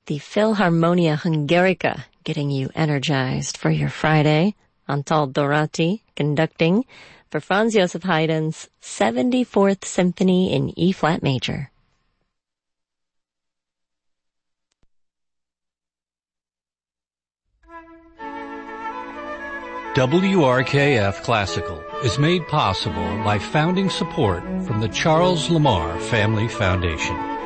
the Philharmonia Hungarica, getting you energized for your Friday. Antal Dorati conducting for Franz Joseph Haydn's 74th Symphony in E-flat major. WRKF Classical is made possible by founding support from the Charles Lamar Family Foundation.